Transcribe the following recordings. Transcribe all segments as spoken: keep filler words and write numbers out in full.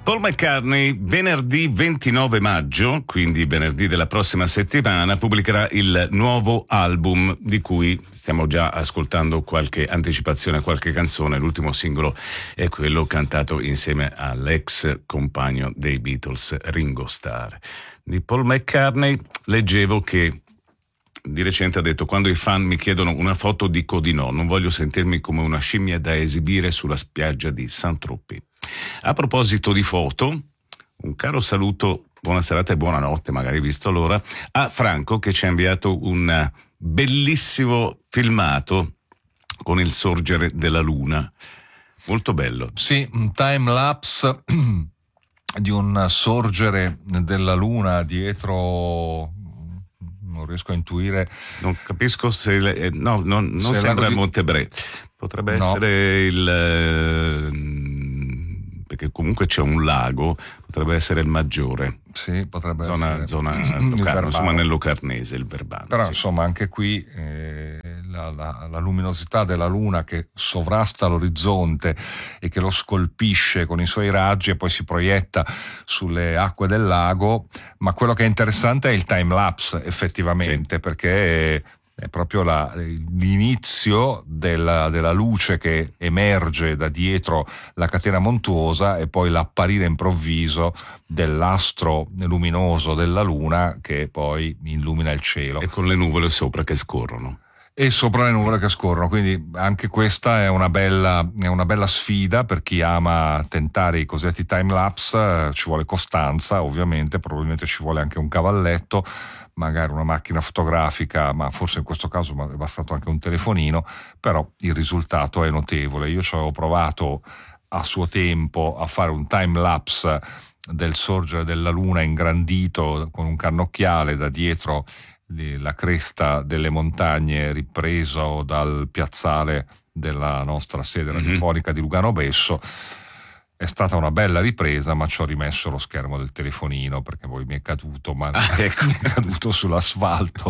Paul McCartney venerdì ventinove maggio, quindi venerdì della prossima settimana, pubblicherà il nuovo album di cui stiamo già ascoltando qualche anticipazione, qualche canzone. L'ultimo singolo è quello cantato insieme all'ex compagno dei Beatles, Ringo Starr. Di Paul McCartney leggevo che di recente ha detto: quando i fan mi chiedono una foto dico di no, non voglio sentirmi come una scimmia da esibire sulla spiaggia di Saint-Tropez. A proposito di foto, un caro saluto, buona serata e buonanotte, magari visto l'ora, a Franco, che ci ha inviato un bellissimo filmato con il sorgere della luna, molto bello. Sì, un time lapse di un sorgere della luna dietro, non riesco a intuire, non capisco se le, eh, no, non, non se sembra di... Montebre, potrebbe no. essere il eh, perché comunque c'è un lago, potrebbe essere il Maggiore. Sì, potrebbe zona, essere zona Locarno, insomma nel Locarnese, il Verbano. Però sì. insomma anche qui eh, la, la, la luminosità della luna che sovrasta l'orizzonte e che lo scolpisce con i suoi raggi e poi si proietta sulle acque del lago, ma quello che è interessante è il time lapse effettivamente, sì. Perché è proprio la, l'inizio della, della luce che emerge da dietro la catena montuosa e poi l'apparire improvviso dell'astro luminoso della luna che poi illumina il cielo. E con le nuvole sopra che scorrono. E sopra le nuvole che scorrono, quindi anche questa è una bella, è una bella sfida per chi ama tentare i cosiddetti time lapse. Ci vuole costanza, ovviamente, probabilmente ci vuole anche un cavalletto, magari una macchina fotografica, ma forse in questo caso è bastato anche un telefonino, però il risultato è notevole. Io ci avevo provato a suo tempo a fare un time lapse del sorgere della luna ingrandito con un cannocchiale da dietro la cresta delle montagne ripreso dal piazzale della nostra sede radiofonica mm-hmm. di Lugano Besso. È stata una bella ripresa, ma ci ho rimesso lo schermo del telefonino perché poi mi è caduto, ma ah, ecco. mi è caduto sull'asfalto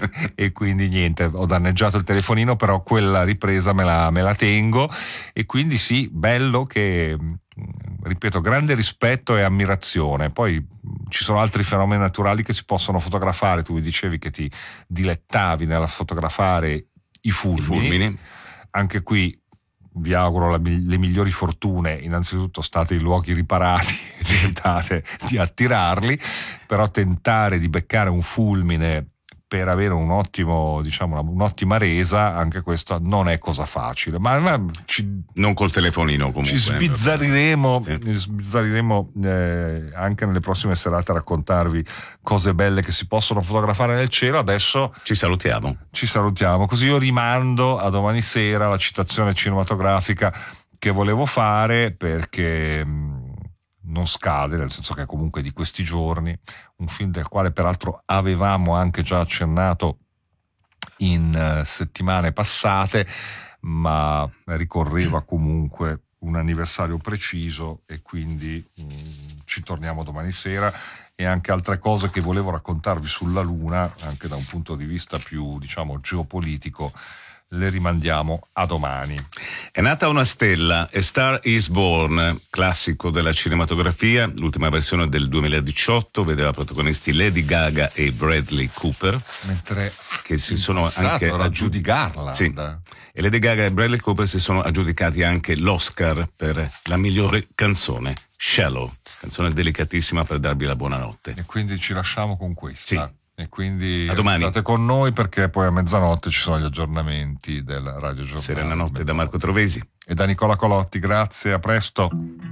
e quindi niente, ho danneggiato il telefonino, però quella ripresa me la, me la tengo. E quindi sì, bello che, ripeto, grande rispetto e ammirazione. Poi ci sono altri fenomeni naturali che si possono fotografare. Tu mi dicevi che ti dilettavi nella fotografare i fulmini. I fulmini. Anche qui vi auguro la, le migliori fortune. Innanzitutto state in luoghi riparati e tentate di attirarli, però tentare di beccare un fulmine per avere un ottimo, diciamo, un'ottima resa, anche questo non è cosa facile. Ma, ma ci, non col telefonino comunque. Ci sbizzarriremo, sì. sbizzarriremo eh, anche nelle prossime serate a raccontarvi cose belle che si possono fotografare nel cielo. Adesso ci salutiamo. Ci salutiamo. Così io rimando a domani sera la citazione cinematografica che volevo fare, perché non scade, nel senso che comunque di questi giorni, un film del quale peraltro avevamo anche già accennato in uh, settimane passate, ma ricorreva comunque un anniversario preciso e quindi mh, ci torniamo domani sera. E anche altre cose che volevo raccontarvi sulla Luna, anche da un punto di vista più, diciamo, geopolitico, le rimandiamo a domani. È nata una stella, A Star is Born, classico della cinematografia, l'ultima versione del duemiladiciotto, vedeva protagonisti Lady Gaga e Bradley Cooper, mentre che si sono anche era Judy Garland. Sì. E Lady Gaga e Bradley Cooper si sono aggiudicati anche l'Oscar per la migliore canzone, Shallow, canzone delicatissima per darvi la buonanotte. E quindi ci lasciamo con questa. Sì. E quindi a domani. State con noi, perché poi a mezzanotte ci sono gli aggiornamenti del Radio Giornale. Serena notte da Marco Trovesi e da Nicola Colotti. Grazie, a presto.